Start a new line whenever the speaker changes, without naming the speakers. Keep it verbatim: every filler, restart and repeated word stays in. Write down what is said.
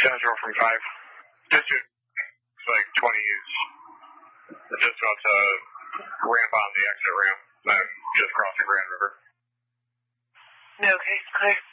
ten zero from five. Just it's like twenty is just about to ramp on the exit ramp, then just crossing Grand River.
Okay, clear.